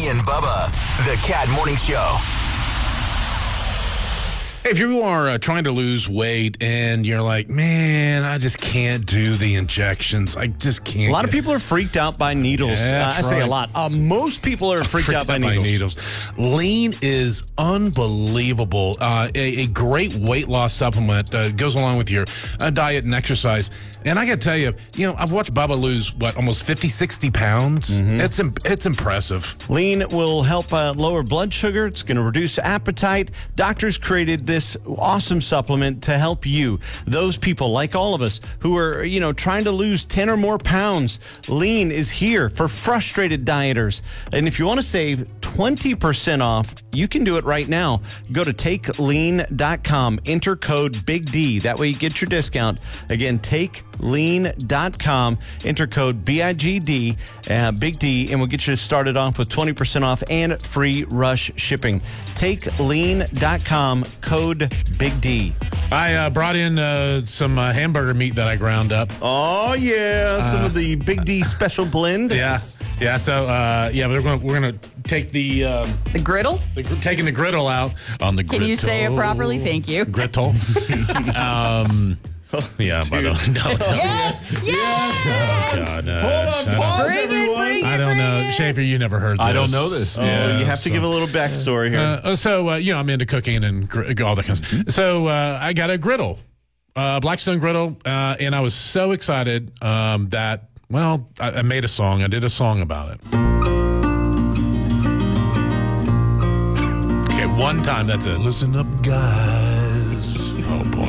Jeffrey and Bubba, the Cat Morning Show. If you are trying to lose weight and you're like, man, I just can't do the injections. I just can't. A lot of people are freaked out by needles. Yeah, I say a lot. Most people are freaked out by needles. Lean is unbelievable. A great weight loss supplement goes along with your diet and exercise. And I got to tell you, I've watched Bubba lose, almost 50, 60 pounds. It's impressive. Lean will help lower blood sugar. It's going to reduce appetite. Doctors created this awesome supplement to help you. Those people, like all of us, who are, trying to lose 10 or more pounds. Lean is here for frustrated dieters. And if you want to save 20% off, you can do it right now. Go to takelean.com. Enter code Big D. That way you get your discount. Again, takelean.com. Enter code BIGD, Big D, and we'll get you started off with 20% off and free rush shipping. Takelean.com, code Big D. I brought in some hamburger meat that I ground up. Oh, yeah. Some of the Big D special blend. Yeah. So, we're gonna take the griddle. Taking the griddle out on the griddle. Can you say it properly? Thank you. Griddle. Yeah, but Yes. Oh God, no. Hold on, pause, everyone. Bring it. I don't know, Schaefer. You never heard this. I don't know this. You have to give a little backstory here. I'm into cooking and all that kind of stuff. So I got a griddle, Blackstone griddle, and I was so excited that, I made a song. I did a song about it. Okay, one time, that's it. Listen up, guys. Oh, boy.